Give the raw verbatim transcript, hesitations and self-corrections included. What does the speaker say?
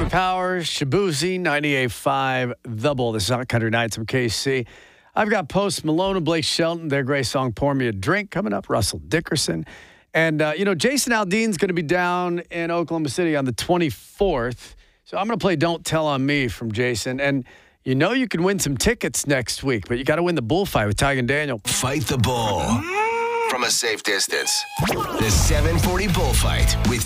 Jimmy Powers, Shabuzi, ninety-eight point five, The Bull. This is Hot Country Nights from K C. I've got Post Malone and Blake Shelton, their great song, Pour Me a Drink, coming up. Russell Dickerson. And, uh, you know, Jason Aldean's going to be down in Oklahoma City on the twenty-fourth. So I'm going to play Don't Tell on Me from Jason. And you know you can win some tickets next week, but you got to win the bullfight with Ty and Daniel. Fight the bull from a safe distance. The seven forty Bullfight with